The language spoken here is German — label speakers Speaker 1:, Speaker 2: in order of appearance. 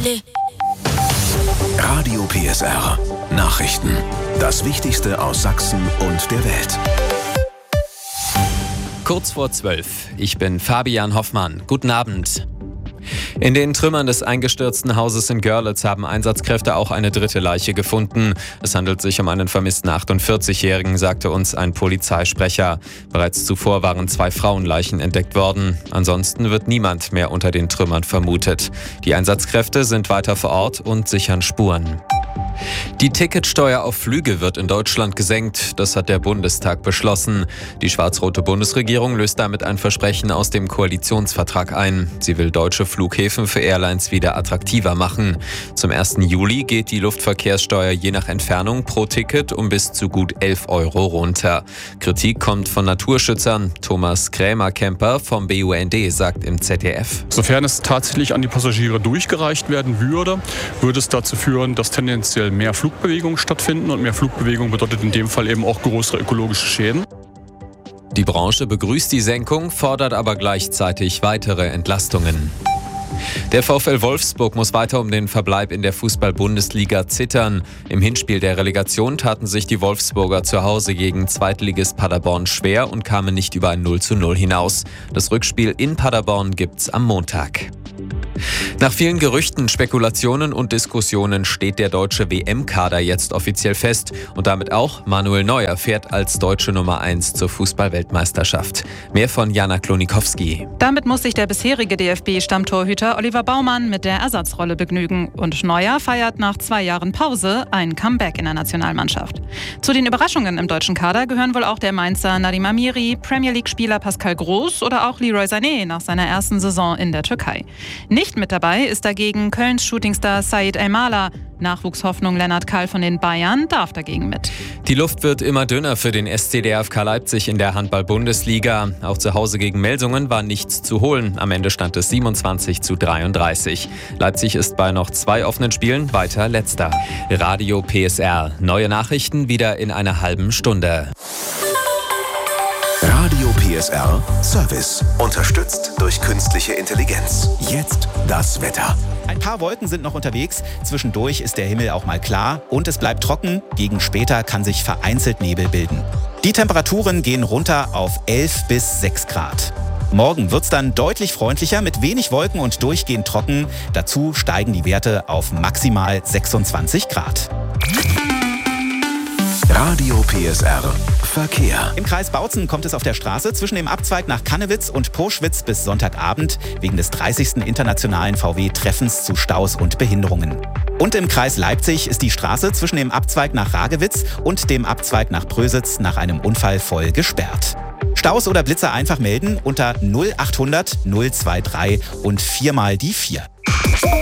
Speaker 1: Radio PSR. Nachrichten. Das Wichtigste aus Sachsen und der Welt.
Speaker 2: Kurz vor 12. Ich bin Fabian Hoffmann. Guten Abend. In den Trümmern des eingestürzten Hauses in Görlitz haben Einsatzkräfte auch eine dritte Leiche gefunden. Es handelt sich um einen vermissten 48-Jährigen, sagte uns ein Polizeisprecher. Bereits zuvor waren 2 Frauenleichen entdeckt worden. Ansonsten wird niemand mehr unter den Trümmern vermutet. Die Einsatzkräfte sind weiter vor Ort und sichern Spuren. Die Ticketsteuer auf Flüge wird in Deutschland gesenkt. Das hat der Bundestag beschlossen. Die schwarz-rote Bundesregierung löst damit ein Versprechen aus dem Koalitionsvertrag ein. Sie will deutsche Flughäfen für Airlines wieder attraktiver machen. Zum 1. Juli geht die Luftverkehrssteuer je nach Entfernung pro Ticket um bis zu gut 11 € runter. Kritik kommt von Naturschützern. Thomas Krämer-Kemper vom BUND sagt im ZDF:
Speaker 3: Sofern es tatsächlich an die Passagiere durchgereicht werden würde, würde es dazu führen, dass tendenziell mehr Flugbewegungen stattfinden, und mehr Flugbewegung bedeutet in dem Fall eben auch größere ökologische Schäden.
Speaker 2: Die Branche begrüßt die Senkung, fordert aber gleichzeitig weitere Entlastungen. Der VfL Wolfsburg muss weiter um den Verbleib in der Fußball-Bundesliga zittern. Im Hinspiel der Relegation taten sich die Wolfsburger zu Hause gegen Zweitligist Paderborn schwer und kamen nicht über ein 0:0 hinaus. Das Rückspiel in Paderborn gibt's am Montag. Nach vielen Gerüchten, Spekulationen und Diskussionen steht der deutsche WM-Kader jetzt offiziell fest. Und damit auch Manuel Neuer fährt als deutsche Nummer 1 zur Fußball-Weltmeisterschaft. Mehr von Jana Klonikowski.
Speaker 4: Damit muss sich der bisherige DFB-Stammtorhüter Oliver Baumann mit der Ersatzrolle begnügen. Und Neuer feiert nach 2 Jahren Pause ein Comeback in der Nationalmannschaft. Zu den Überraschungen im deutschen Kader gehören wohl auch der Mainzer Nadim Amiri, Premier League-Spieler Pascal Groß oder auch Leroy Sané nach seiner ersten Saison in der Türkei. Nicht mit dabei ist dagegen Kölns Shootingstar Said Elmalah. Nachwuchshoffnung Lennart Kahl von den Bayern darf dagegen mit.
Speaker 2: Die Luft wird immer dünner für den SC DFK Leipzig in der Handball-Bundesliga. Auch zu Hause gegen Melsungen war nichts zu holen. Am Ende stand es 27:33. Leipzig ist bei noch 2 offenen Spielen weiter Letzter. Radio PSR. Neue Nachrichten wieder in einer halben Stunde.
Speaker 1: Radio PSR Service. Unterstützt durch künstliche Intelligenz. Jetzt das Wetter.
Speaker 5: Ein paar Wolken sind noch unterwegs. Zwischendurch ist der Himmel auch mal klar und es bleibt trocken. Gegen später kann sich vereinzelt Nebel bilden. Die Temperaturen gehen runter auf 11 bis 6 Grad. Morgen wird's dann deutlich freundlicher mit wenig Wolken und durchgehend trocken. Dazu steigen die Werte auf maximal 26 Grad.
Speaker 1: Radio PSR Verkehr.
Speaker 5: Im Kreis Bautzen kommt es auf der Straße zwischen dem Abzweig nach Kannewitz und Poschwitz bis Sonntagabend wegen des 30. internationalen VW-Treffens zu Staus und Behinderungen. Und im Kreis Leipzig ist die Straße zwischen dem Abzweig nach Ragewitz und dem Abzweig nach Prösitz nach einem Unfall voll gesperrt. Staus oder Blitzer einfach melden unter 0800 023 und 4 mal die 4.